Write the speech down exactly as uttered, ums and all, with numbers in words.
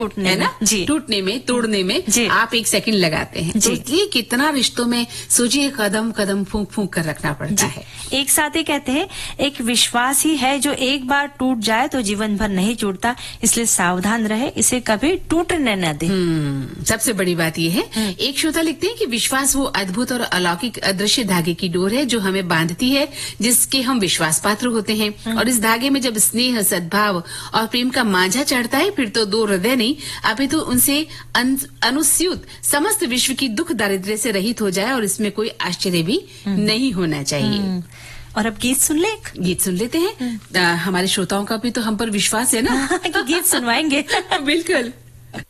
है ना, जी, टूटने में, तोड़ने में आप एक सेकंड लगाते हैं। तो ये कितना रिश्तों में सोचिए, कदम कदम फूंक फूंक कर रखना पड़ता है। एक साथ ही कहते हैं, एक विश्वास ही है जो एक बार टूट जाए तो जीवन भर नहीं टूटता, इसलिए सावधान रहे, इसे कभी टूटने न दे। सबसे बड़ी बात ये है, एक श्रोता लिखते हैं कि विश्वास वो अद्भुत और अलौकिक अदृश्य धागे की डोर है जो हमें बांधती है, जिसके हम विश्वास पात्र होते हैं। और इस धागे में जब स्नेह, सद्भाव और प्रेम का मांझा चढ़ता है, फिर तो दो हृदय नहीं अपितु तो उनसे अनुस्यूत समस्त विश्व की दुख दारिद्र्य से रहित हो जाए, और इसमें कोई आश्चर्य भी नहीं होना चाहिए। और अब गीत सुन ले, गीत सुन लेते हैं। आ, हमारे श्रोताओं का भी तो हम पर विश्वास है ना कि गीत सुनवाएंगे। बिल्कुल।